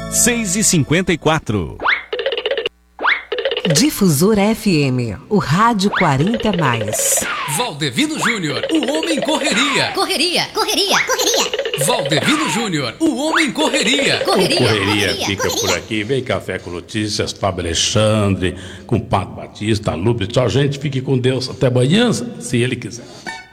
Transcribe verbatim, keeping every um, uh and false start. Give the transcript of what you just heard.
seis e cinquenta e quatro. Difusora F M, o rádio quarenta mais. Valdevino Júnior, o homem correria. Correria, correria, correria. Valdevino Júnior, o homem correria. Correria, Correria, correria, fica correria. por aqui. Vem Café com Notícias, Fábio Alexandre, com Pato Batista, Lube. Tchau, gente. Fique com Deus. Até amanhã, se ele quiser.